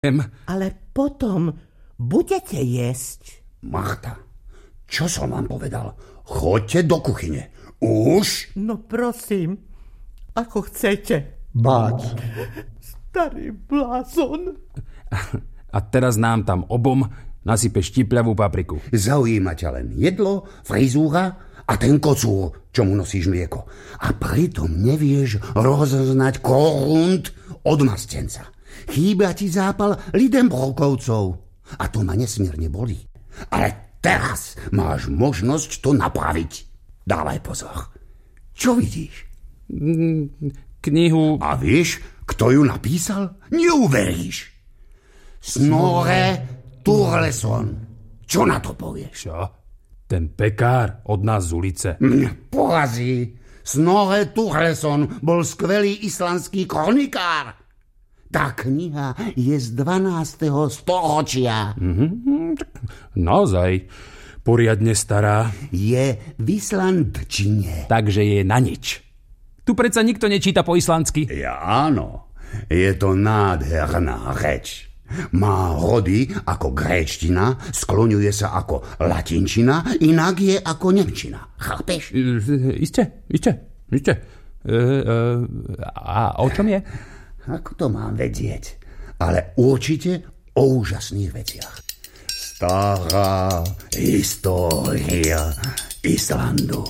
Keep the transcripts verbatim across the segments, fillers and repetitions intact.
Ale potom budete jesť. Marta, čo som vám povedal? Choďte do kuchyne. Už? No prosím, ako chcete. Bác. Starý blázon. A teraz nám tam obom nasype štipľavú papriku. Zaujíma ťa len jedlo, frizúra a ten kocúr, čo mu nosíš mlieko. A pritom nevieš rozoznať korund od mastenca. Chýba ti zápal Lidenbrokovcov. A to ma nesmierne bolí. Ale teraz máš možnosť to napraviť. Dávaj pozor. Čo vidíš? Knihu. A vieš, kto ju napísal? Neuveríš. Snorre Turleson. Čo na to povieš? Čo? Ten pekár od nás z ulice. Mňa porazí. Snorre Turleson bol skvelý islandský kronikár. Tá kniha je z dvanásteho storočia. Mm-hmm. Naozaj poriadne stará. Je v islandčine. Takže je na nič. Tu predsa nikto nečíta po islandsky. Ja áno. Je to nádherná reč. Má hody ako gréčtina, skloňuje sa ako latinčina, inak je ako nemčina. Chápeš? Isté, isté, isté. E, e, a o čom je? Ako to mám vedieť? Ale určite o úžasných veciach. Stará história Islandu.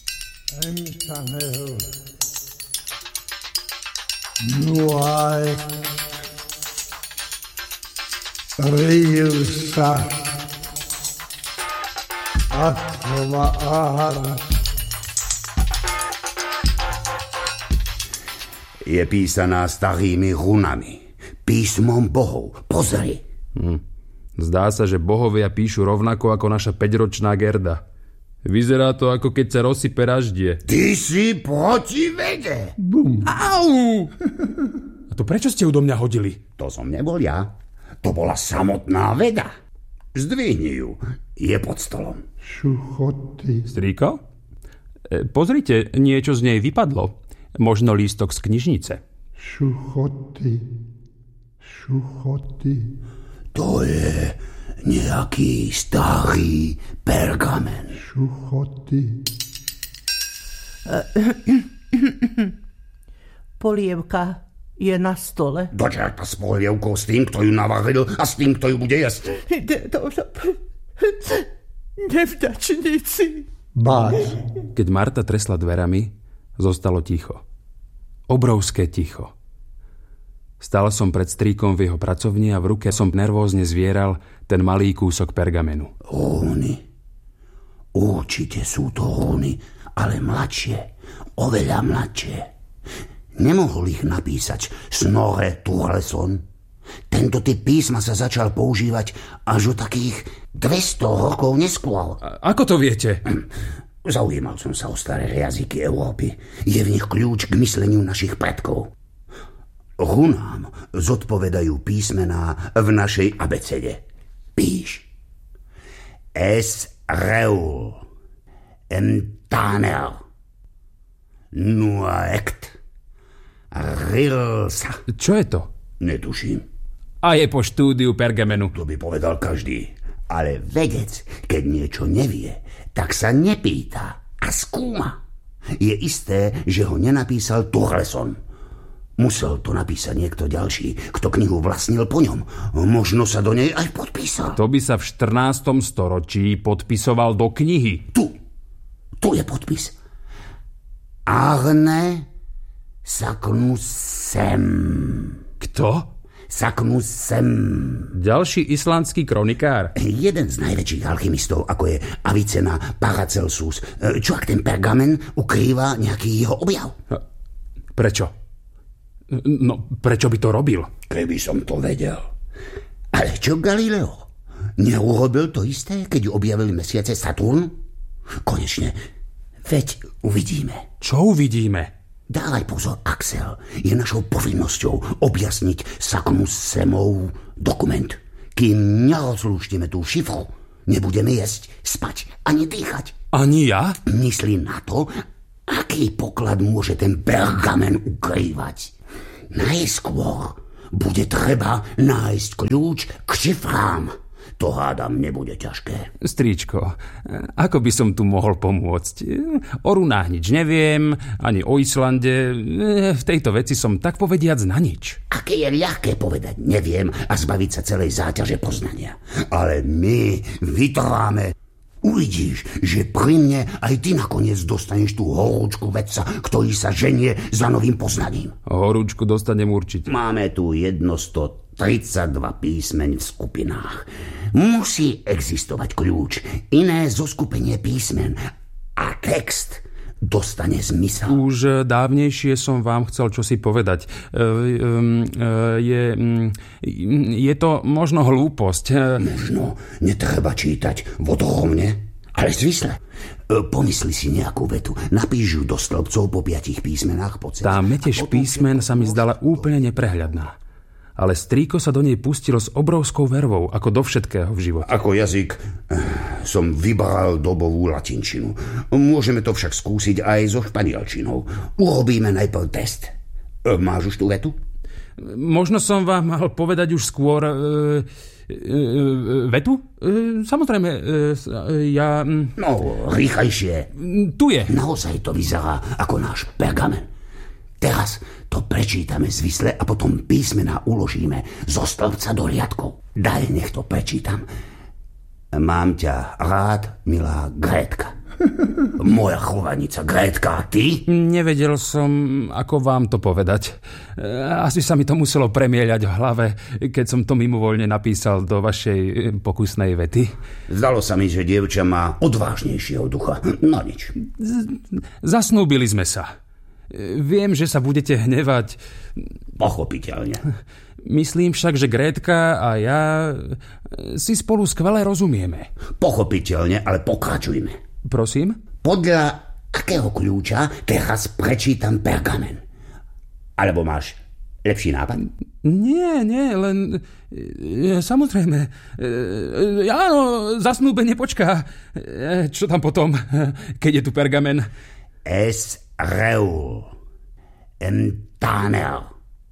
Nuaj rýl sa atvára. Je písaná starými runami, písmom bohov. Pozri. Hm. Zdá sa, že bohovia píšu rovnako ako naša päťročná Gerda. Vyzerá to, ako keď sa rozsype raždie. Ty si proti vede. Bum. Au! A to prečo ste ju do mňa hodili? To som nebol ja. To bola samotná veda. Zdvihni ju. Je pod stolom. Šuchoty. Strýko? E, pozrite, niečo z nej vypadlo. Možno lístok z knižnice. Šuchoty. Šuchoty. To je nejaký starý pergamen. Šuchoty. Polievka je na stole. Do čerta s polievkou, s tým, kto ju navaril a s tým, kto ju bude jesť. Nevďačníci. Bác. Keď Marta tresla dverami, zostalo ticho. Obrovské ticho. Stál som pred strýkom v jeho pracovni a v ruke som nervózne zvieral ten malý kúsok pergamenu. Rúny. Určite sú to rúny, ale mladšie. Oveľa mladšie. Nemohol ich napísať Snorre Turleson. Tento typ písma sa začal používať až o takých dvesto rokov neskôr. A ako to viete? Zaujímal som sa o staré jazyky Európy. Je v nich kľúč k mysleniu našich predkov. Runám zodpovedajú písmená v našej abecede. Píš. Es reul. Emtaner. Nuaekt. Rilsa. Čo je to? Netuším. A je po štúdiu pergamenu. To by povedal každý. Ale vedec, keď niečo nevie, tak sa nepýta a skúma. Je isté, že ho nenapísal Turleson. Musel to napísať niekto ďalší, kto knihu vlastnil po ňom. Možno sa do nej aj podpísal. To by sa v štrnástom storočí podpisoval do knihy. Tu. Tu je podpis. Arne Saknusem. Kto? Saknusem. Ďalší islandský kronikár? Jeden z najväčších alchymistov, ako je Avicena Paracelsus. Čo ak ten pergamen ukrýva nejaký jeho objav? Prečo? No, prečo by to robil? Keby som to vedel. Ale čo Galileo? Neurobil to isté, keď objavili mesiace Saturn? Konečne, veď uvidíme. Čo uvidíme? Dávaj pozor, Axel. Je našou povinnosťou objasniť Saknusemov dokument. Kým nerozlúštime tú šifru, nebudeme jesť, spať ani dýchať. Ani ja? Myslí na to, aký poklad môže ten pergamen ukrývať. Najskôr bude treba nájsť kľúč k šifrám. To hádam nebude ťažké. Stríčko, ako by som tu mohol pomôcť? O runách nič neviem, ani o Islande. V tejto veci som tak povediac na nič. Aké je ľahké povedať neviem a zbaviť sa celej záťaže poznania. Ale my vytrváme. Uvidíš, že pri mne aj ty nakoniec dostaneš tú horúčku vedca, ktorý sa ženie za novým poznaním. Horúčku dostanem určite. Máme tu jednostotridsaťdva písmeň v skupinách. Musí existovať kľúč, iné zoskupenie písmen a text dostane zmysel. Už dávnejšie som vám chcel čosi povedať. Je, je to možno hlúposť. Možno netreba čítať vodorovne, ale zvisle. Pomysli si nejakú vetu, napíš ju do stĺpcov po piatich písmenách po ceste. Tá metež písmen sa mi zdala úplne neprehľadná. Ale strýko sa do nej pustil s obrovskou vervou, ako do všetkého v živote. Ako jazyk som vybral dobovú latinčinu. Môžeme to však skúsiť aj so španielčinou. Urobíme najprv test. Máš už tú vetu? Možno som vám mal povedať už skôr... E, e, vetu? E, samozrejme, e, ja... No, rýchlejšie. Tu je. Naozaj to vyzerá ako náš pergamen. Teraz to prečítame zvisle a potom písmená uložíme zo stĺpca do riadkov. Daj, nech to prečítam. Mám ťa rád, milá Grétka. Moja chovaníca Grétka, a ty? Nevedel som, ako vám to povedať. Asi sa mi to muselo premieľať v hlave, keď som to mimovoľne napísal do vašej pokusnej vety. Zdalo sa mi, že dievča má odvážnejšieho ducha. No nič. Zasnúbili sme sa. Viem, že sa budete hnevať. Pochopiteľne. Myslím však, že Grétka a ja si spolu skvele rozumieme. Pochopiteľne, ale pokračujme. Prosím? Podľa akého kľúča teraz prečítam pergamen? Alebo máš lepší nápad? Nie, nie, len... Samozrejme. Áno, zasnúbenie počká. Čo tam potom, keď je tu pergamen? Es reul entaner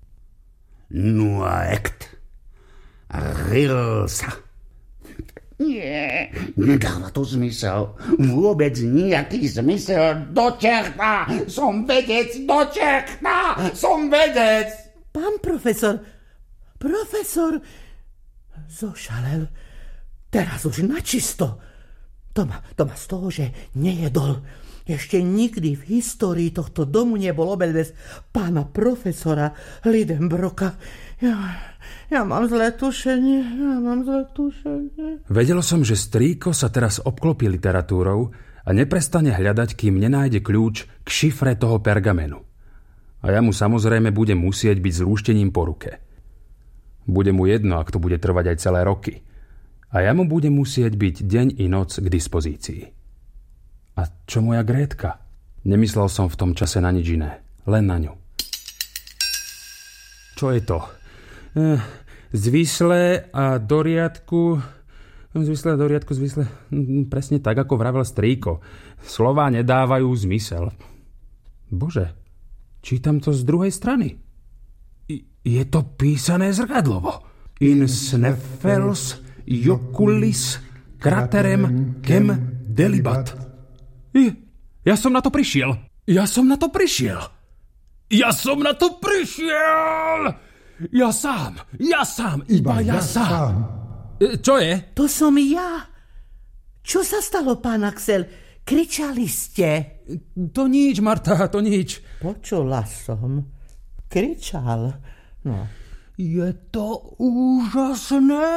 nuaect rilsa. Nie, nedáva to zmysel. Vôbec nejaký zmysel. Do čerta! Som vedec, do čerta! Som vedec! Pán profesor, profesor, zošalel. Teraz už načisto. To má, to má z toho, že nejedol. Ešte nikdy v histórii tohto domu nebol obed bez pána profesora Lidenbroka. Ja, ja mám zlé tušenie, ja mám zlé tušenie. Vedel som, že strýko sa teraz obklopí literatúrou a neprestane hľadať, kým nenájde kľúč k šifre toho pergamenu. A ja mu samozrejme budem musieť byť zlúštením po ruke. Bude mu jedno, ak to bude trvať aj celé roky. A ja mu budem musieť byť deň i noc k dispozícii. A čo moja Grétka? Nemyslel som v tom čase na nič iné. Len na ňu. Čo je to? Zvisle a do riadku... Zvisle a do riadku, zvisle... Presne tak, ako vravel strýko. Slová nedávajú zmysel. Bože, čítam to z druhej strany. Je to písané zrkadlovo. In sneffels joculis craterem kem delibat. Ja som na to prišiel. Ja som na to prišiel. Ja som na to prišiel. Ja sám. Ja sám. Iba, Iba ja, ja sám. sám. Čo je? To som ja. Čo sa stalo, pán Axel? Kričali ste. To nič, Marta, to nič. Počula som. Kričal. No. Je to úžasné.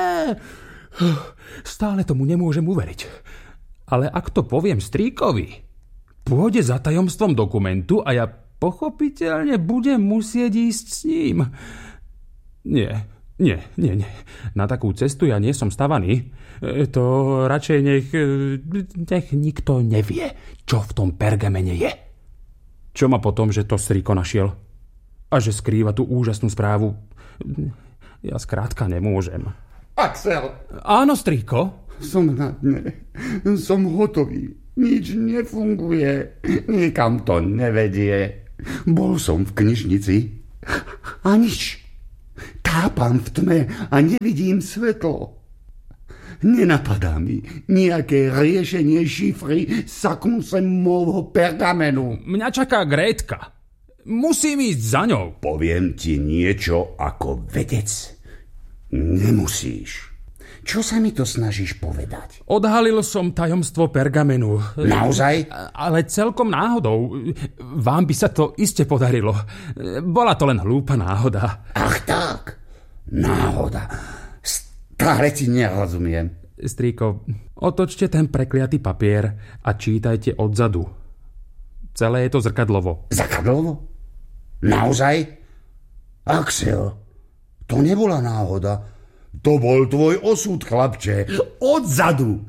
Stále tomu nemôžem uveriť. Ale ak to poviem strýkovi, pôjde za tajomstvom dokumentu a ja pochopiteľne budem musieť ísť s ním. Nie, nie, nie, nie. Na takú cestu ja nie som stavaný. To radšej nech, nech nikto nevie, čo v tom pergamene je. Čo ma potom, že to strýko našiel? A že skrýva tú úžasnú správu? Ja skrátka nemôžem. Axel! Áno, strýko? Som na dne. Som hotový. Nič nefunguje. Nikam to nevedie. Bol som v knižnici a nič. Chápam v tme a nevidím svetlo. Nenapadá mi nejaké riešenie šifry Saknusemovho pergamenu. Mňa čaká Grétka. Musím ísť za ňou. Poviem ti niečo ako vedec. Nemusíš. Čo sa mi to snažíš povedať? Odhalil som tajomstvo pergamenu. Naozaj? Ale celkom náhodou. Vám by sa to iste podarilo. Bola to len hlúpa náhoda. Ach tak, náhoda. Stále ti nerozumiem. Strýko, otočte ten prekliatý papier a čítajte odzadu. Celé je to zrkadlovo. Zrkadlovo? Naozaj? Axel, to nebola náhoda. To bol tvoj osud, chlapče. Odzadu.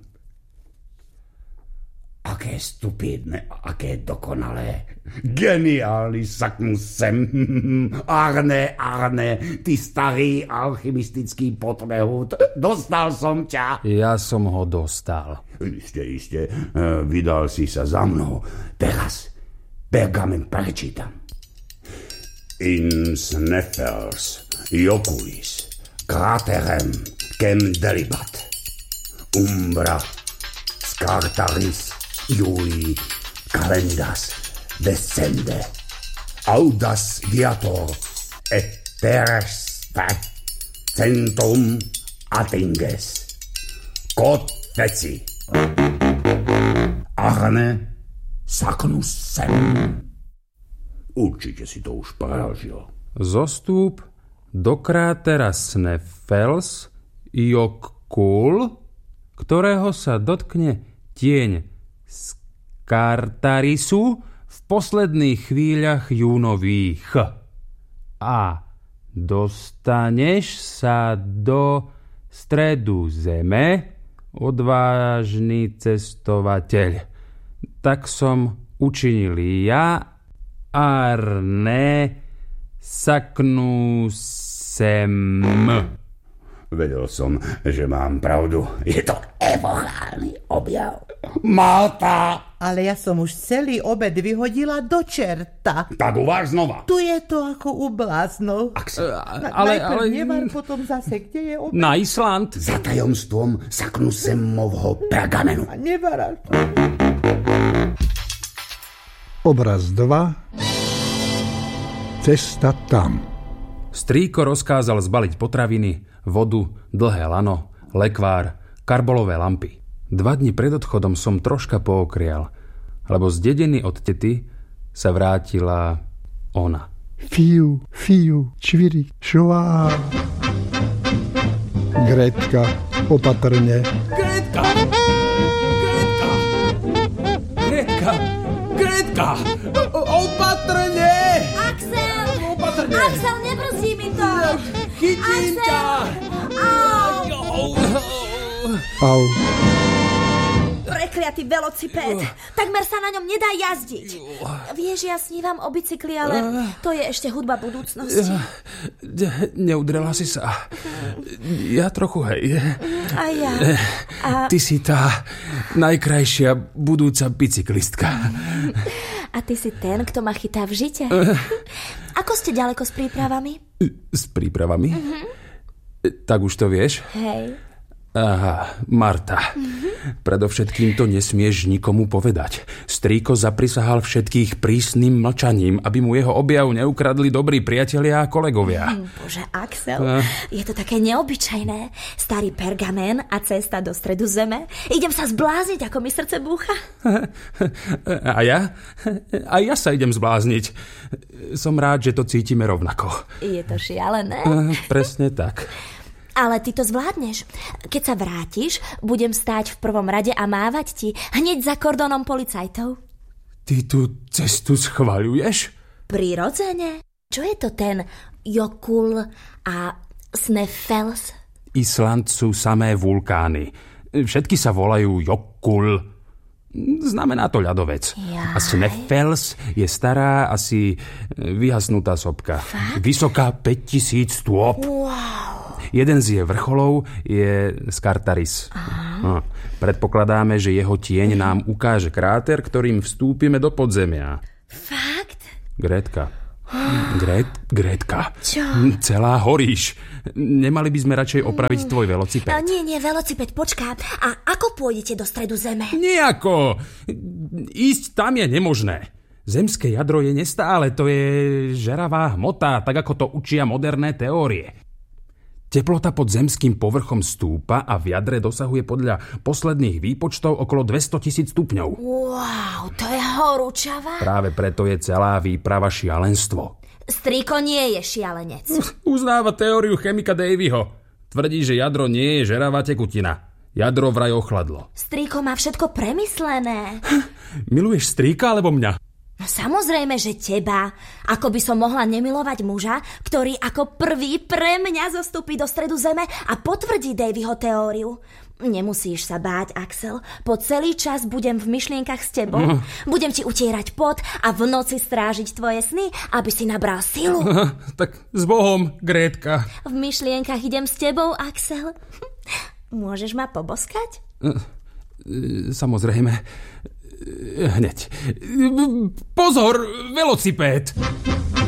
Aké stupidné, aké dokonalé. Geniálny Saknusem. Arne, Arne, ty starý alchymistický potrehút. Dostal som ťa. Ja som ho dostal. Iste, iste. Vydal si sa za mnou. Teraz pergamen prečítam. In Sneffels, Jokulis, Kraterem, Kem delibat. Umbra, Scartaris, Juli, Calendas, Descende, Audas Viator, et Terrestre, Centrum Attinges, Kot Feci, Arne Saknusem. Určite si to už prežil. Zostúp do krátera Sneffels, Jokkul, ktorého sa dotkne tieň Scartarisu v posledných chvíľach júnových. A dostaneš sa do stredu zeme, odvážny cestovateľ. Tak som učinil ja, Arne Saknusem. Vedel som, že mám pravdu. Je to epochálny objav. Malta! Ale ja som už celý obed vyhodila do čerta. Tak uváž znova. Tu je to ako u bláznov. Axel. Na, ale, najprv ale... Nevar, potom zase, kde je obed? Na Island. Za tajomstvom Saknusemovho pergamenu. A Nevara. Obraz dva. Cesta tam. Strýko rozkázal zbaliť potraviny, vodu, dlhé lano, lekvár, karbolové lampy. Dva dni pred odchodom som troška pookrial, lebo z dediny od tety sa vrátila ona. Fiu, fiu, čviri, šová. Grétka, opatrne. Grétka! Grétka! Grétka! Grétka! Opatrne! Axel! Opatrne! Axel, nebrzdí mi to! Chytím ťa! Au! Au. Prekliatý velocipéd. Takmer sa na ňom nedá jazdiť. Vieš, ja snívam o bicykli, ale to je ešte hudba budúcnosti. Neudrela si sa. Ja trochu, hej. A ja. A... Ty si tá najkrajšia budúca bicyklistka. A ty si ten, kto ma chytá v žite? Ako ste ďaleko s prípravami? S prípravami? Uh-huh. Tak už to vieš? Hej. Aha, Marta. Mm-hmm. Predovšetkým to nesmieš nikomu povedať. Strýko zaprisahal všetkých prísnym mlčaním, aby mu jeho objav neukradli dobrí priatelia a kolegovia. Mm, bože, Axel, uh. je to také neobyčajné. Starý pergamen a cesta do stredu zeme. Idem sa zblázniť, ako mi srdce búcha. A ja? A ja sa idem zblázniť. Som rád, že to cítime rovnako. Je to šialené. Uh, presne tak. Ale ty to zvládneš. Keď sa vrátiš, budem stáť v prvom rade a mávať ti hneď za kordonom policajtov. Ty tú cestu schvaľuješ? Prirodzene. Čo je to ten Jokul a Sneffels? Island sú samé vulkány. Všetky sa volajú Jokul. Znamená to ľadovec. Jaj. A Sneffels je stará, asi vyhasnutá sopka. Fakt? Vysoká päťtisíc stôp. Wow. Jeden z jej vrcholov je Scartaris. No, predpokladáme, že jeho tieň nám ukáže kráter, ktorým vstúpime do podzemia. Fakt? Grétka, Gret, Gretka. Čo? Celá horíš. Nemali by sme radšej opraviť tvoj velociped? A nie, nie, velociped počká. A ako pôjdete do stredu Zeme? Nejako. Ísť tam je nemožné. Zemské jadro je nestále, to je žeravá hmota, tak ako to učia moderné teórie. Teplota pod zemským povrchom stúpa a v jadre dosahuje podľa posledných výpočtov okolo dvestotisíc stupňov. Wow, to je horúčava. Práve preto je celá výprava šialenstvo. Strýko nie je šialenec. Uznáva teóriu chemika Davyho. Tvrdí, že jadro nie je žeravá tekutina. Jadro vraj ochladlo. Strýko má všetko premyslené. Miluješ strýka alebo mňa? No samozrejme, že teba. Ako by som mohla nemilovať muža, ktorý ako prvý pre mňa zostúpi do stredu Zeme a potvrdí Davyho teóriu. Nemusíš sa báť, Axel. Po celý čas budem v myšlienkach s tebou. Uh. Budem ti utierať pot a v noci strážiť tvoje sny, aby si nabral silu. Uh, tak s Bohom, Grétka. V myšlienkach idem s tebou, Axel. Môžeš ma poboskať? Uh, samozrejme. Hneď. Pozor, velocipéd!